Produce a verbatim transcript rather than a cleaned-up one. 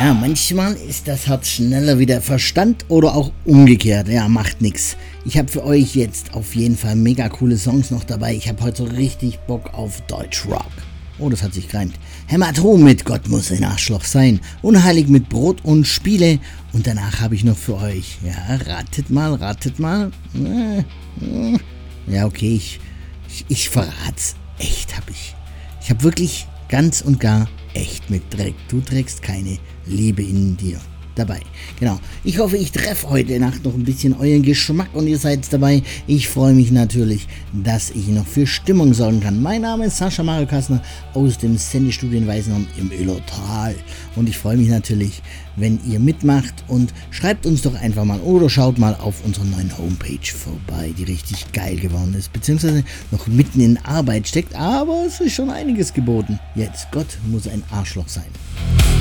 Ja, manchmal ist das Herz schneller wie der Verstand oder auch umgekehrt. Ja, macht nix. Ich habe für euch jetzt auf jeden Fall mega coole Songs noch dabei. Ich habe heute so richtig Bock auf Deutschrock. Oh, das hat sich gereimt. Hämatom mit Gott muss ein Arschloch sein. Unheilig mit Brot und Spiele. Und danach habe ich noch für euch, ja, ratet mal, ratet mal. Ja, okay, ich, ich, ich verrat's. Echt hab ich. Ich habe wirklich ganz und gar echt mit Dreck. Du trägst keine Liebe in dir dabei. Genau. Ich hoffe, ich treffe heute Nacht noch ein bisschen euren Geschmack und ihr seid dabei. Ich freue mich natürlich, dass ich noch für Stimmung sorgen kann. Mein Name ist Sascha Mario Kastner aus dem Sendestudio in Weißenhorn im Illertal. Und ich freue mich natürlich, wenn ihr mitmacht und schreibt uns doch einfach mal oder schaut mal auf unserer neuen Homepage vorbei, die richtig geil geworden ist, beziehungsweise noch mitten in Arbeit steckt, aber es ist schon einiges geboten. Jetzt, Gott muss ein Arschloch sein.